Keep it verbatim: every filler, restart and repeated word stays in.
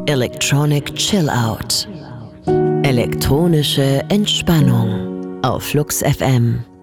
Electronic Chill Out. Elektronische Entspannung auf Flux F M.